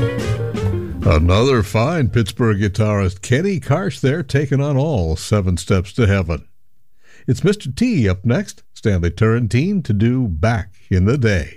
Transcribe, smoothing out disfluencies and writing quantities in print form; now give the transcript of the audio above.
Another fine Pittsburgh guitarist, Kenny Karsh there, taking on all 7 Steps to Heaven. It's Mr. T up next, Stanley Turrentine, to do Back in the Day.